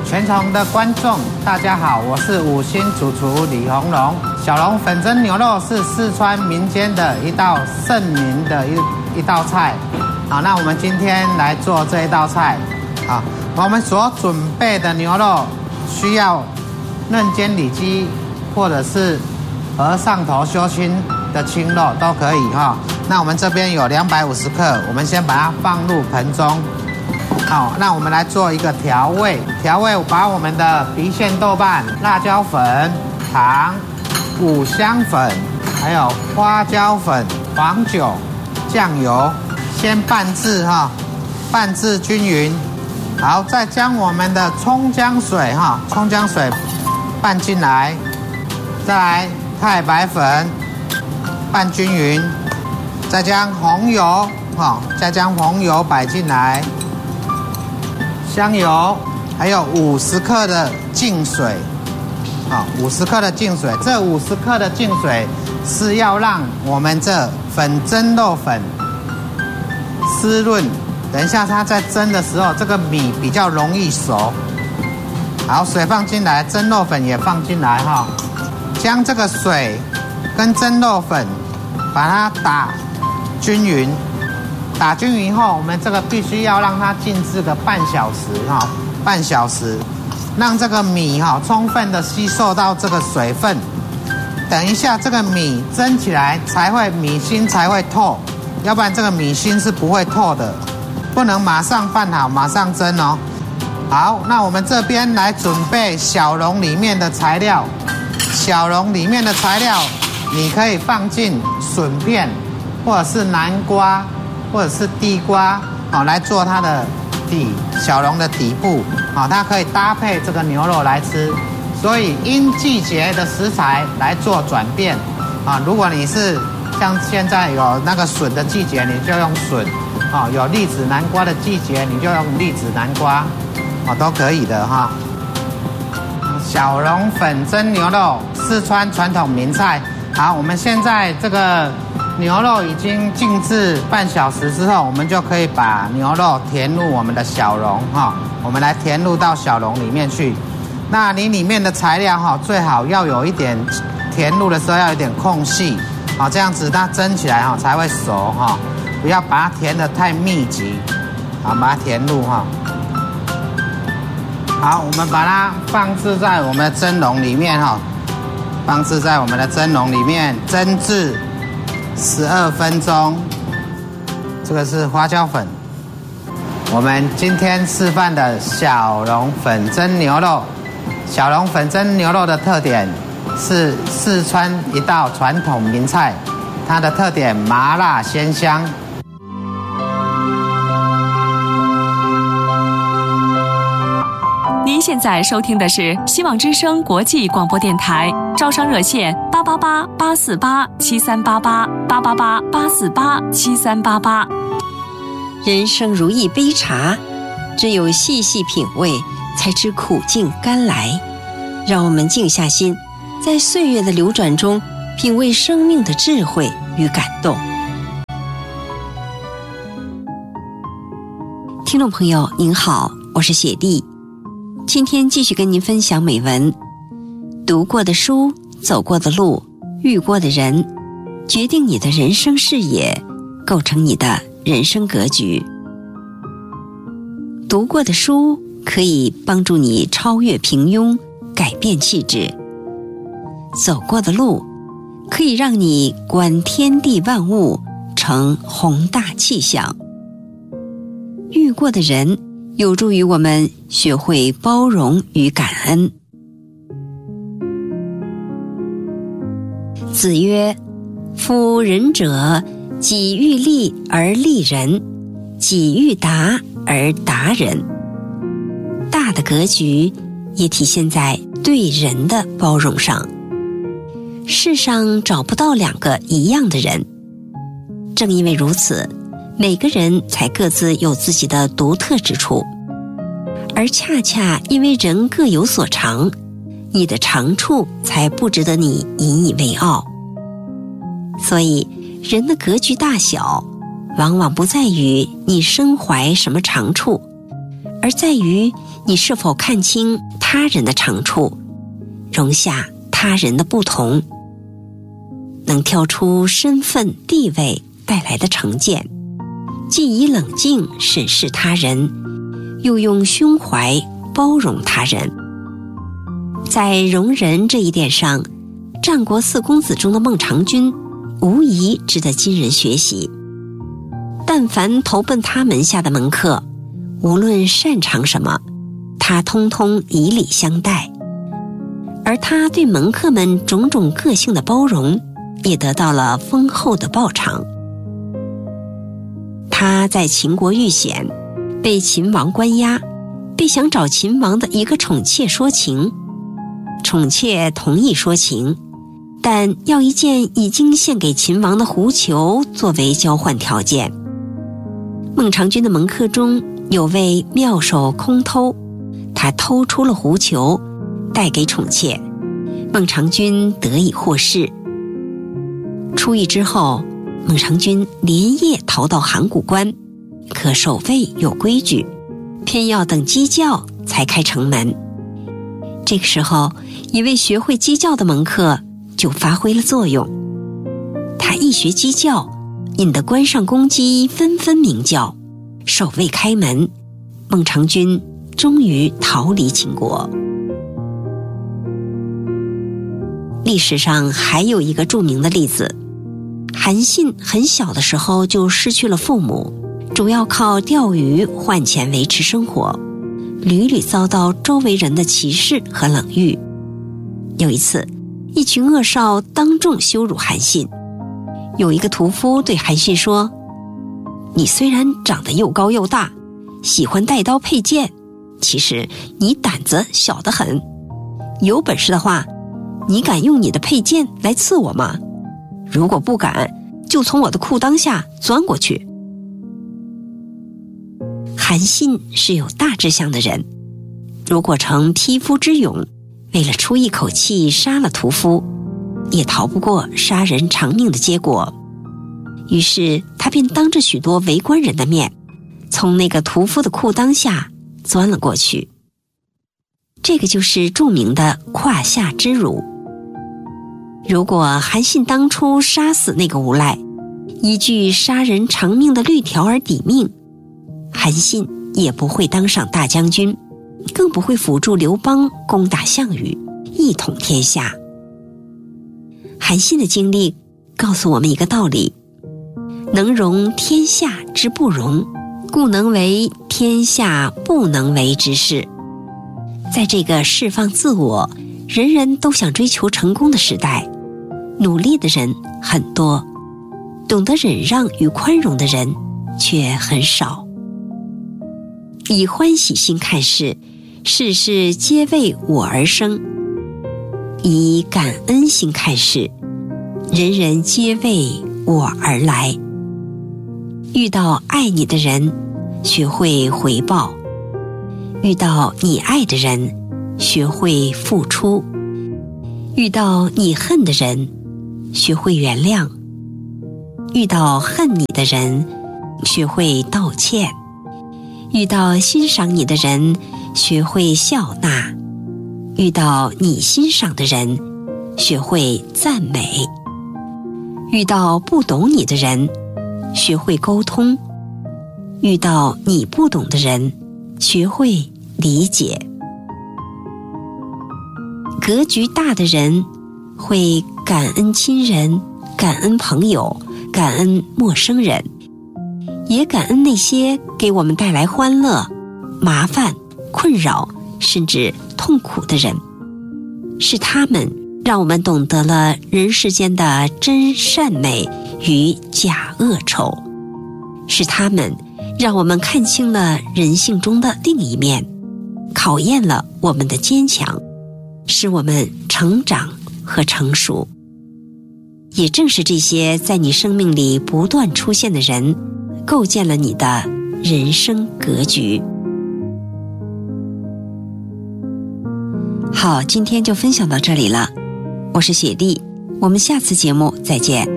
全场的观众，大家好，我是五星主厨李宏龙。小笼粉蒸牛肉是四川民间的一道盛名的一道菜。好，那我们今天来做这一道菜。好，我们所准备的牛肉需要嫩煎里脊，或者是和上头修青的青肉都可以哈。那我们这边有250克，我们先把它放入盆中。好，那我们来做一个调味。调味把我们的郫县豆瓣、辣椒粉、糖、五香粉，还有花椒粉、黄酒、酱油，先拌制哈，拌制均匀。好，再将我们的葱姜水哈，葱姜水拌进来，再来太白粉拌均匀，再将红油哈，再将红油摆进来。香油，还有50克的净水，好，50克的净水。这50克的净水是要让我们这粉蒸肉粉湿润，等一下它在蒸的时候，这个米比较容易熟。好，水放进来，蒸肉粉也放进来哈，将这个水跟蒸肉粉把它打均匀。打均匀后，我们这个必须要让它静置个半小时哈，半小时，让这个米哈充分的吸收到这个水分。等一下这个米蒸起来米心才会透，要不然这个米心是不会透的，不能马上拌好马上蒸哦。好，那我们这边来准备小笼里面的材料。小笼里面的材料，你可以放进笋片，或者是南瓜，或者是地瓜，好，来做它的小笼的底部，好，它可以搭配这个牛肉来吃。所以因季节的食材来做转变，啊，如果你是像现在有那个笋的季节，你就用笋，啊，有栗子南瓜的季节，你就用栗子南瓜，啊，都可以的哈。小笼粉蒸牛肉，四川传统名菜。好，我们现在这个牛肉已经静置半小时之后，我们就可以把牛肉填入我们的小笼哈。我们来填入到小笼里面去。那你里面的材料哈，最好要有一点填入的时候要有一点空隙，好，这样子它蒸起来哈才会熟哈。不要把它填得太密集，好，把它填入哈。好，我们把它放置在我们的蒸笼里面哈，放置在我们的蒸笼里面蒸至12分钟。这个是花椒粉。我们今天示范的小笼粉蒸牛肉，小笼粉蒸牛肉的特点是四川一道传统名菜，它的特点麻辣鲜香。 您现在收听的是希望之声国际广播电台，招商热线888-848-7388，888-848-7388。 人生如一杯茶，只有细细品味，才知苦尽甘来。让我们静下心，在岁月的流转中，品味生命的智慧与感动。听众朋友您好，我是雪莉，今天继续跟您分享美文。读过的书，走过的路，遇过的人，决定你的人生视野，构成你的人生格局。读过的书可以帮助你超越平庸，改变气质。走过的路可以让你观天地万物，成宏大气象。遇过的人有助于我们学会包容与感恩。子曰：夫仁者，己欲立而立人，己欲达而达人。大的格局也体现在对人的包容上。世上找不到两个一样的人，正因为如此，每个人才各自有自己的独特之处，而恰恰因为人各有所长，你的长处才不值得你引以为傲。所以人的格局大小往往不在于你身怀什么长处， 而在于你是否看清他人的长处，容下他人的不同，能跳出身份地位带来的成见，既以冷静审视他人，又用胸怀包容他人。在容人这一点上，战国四公子中的孟尝君无疑值得今人学习。但凡投奔他门下的门客，无论擅长什么，他通通以礼相待，而他对门客们种种个性的包容，也得到了丰厚的报偿。他在秦国遇险，被秦王关押，被想找秦王的一个宠妾说情，宠妾同意说情，但要一件已经献给秦王的狐裘作为交换条件。孟尝君的门客中有位妙手空偷，他偷出了狐裘带给宠妾，孟尝君得以获释。出狱之后，孟尝君连夜逃到函谷关，可守卫有规矩，偏要等鸡叫才开城门。这个时候，一位学会鸡叫的门客就发挥了作用，他一学鸡叫，引得关上公鸡纷纷鸣叫，守卫开门，孟尝君终于逃离秦国。历史上还有一个著名的例子，韩信很小的时候就失去了父母，主要靠钓鱼换钱维持生活，屡屡遭到周围人的歧视和冷遇。有一次，一群恶少当众羞辱韩信，有一个屠夫对韩信说：“你虽然长得又高又大，喜欢带刀佩剑，其实你胆子小得很。有本事的话，你敢用你的佩剑来刺我吗？如果不敢，就从我的裤裆下钻过去。”韩信是有大志向的人，如果逞匹夫之勇，为了出一口气杀了屠夫，也逃不过杀人偿命的结果。于是他便当着许多围观人的面，从那个屠夫的裤裆下钻了过去。这个就是著名的胯下之辱。如果韩信当初杀死那个无赖，依据杀人偿命的律条而抵命，韩信也不会当上大将军，更不会辅助刘邦攻打项羽，一统天下。韩信的经历告诉我们一个道理：能容天下之不容，故能为天下不能为之事。在这个释放自我，人人都想追求成功的时代，努力的人很多，懂得忍让与宽容的人却很少。以欢喜心看事，事事皆为我而生；以感恩心看事，人人皆为我而来。遇到爱你的人，学会回报；遇到你爱的人，学会付出；遇到你恨的人，学会原谅；遇到恨你的人，学会道歉；遇到欣赏你的人，学会笑纳；遇到你欣赏的人，学会赞美；遇到不懂你的人，学会沟通；遇到你不懂的人，学会理解。格局大的人会感恩亲人，感恩朋友，感恩陌生人，也感恩那些给我们带来欢乐、麻烦、困扰甚至痛苦的人。是他们让我们懂得了人世间的真善美与假恶丑，是他们让我们看清了人性中的另一面，考验了我们的坚强，使我们成长和成熟。也正是这些在你生命里不断出现的人，构建了你的人生格局。好，今天就分享到这里了，我是雪莉，我们下次节目再见。